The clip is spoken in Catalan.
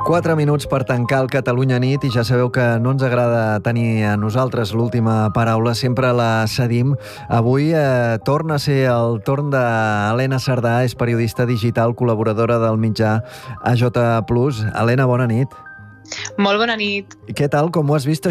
4 minuts per tancar el Catalunya Nit i ja sabeu que no ens agrada tenir a nosaltres l'última paraula, sempre la cedim. Avui torna a ser el torn d'Helena Cerdà, és periodista digital, col·laboradora del mitjà AJ+. Helena, bona nit. Molt bona nit. Què tal, com ho has vist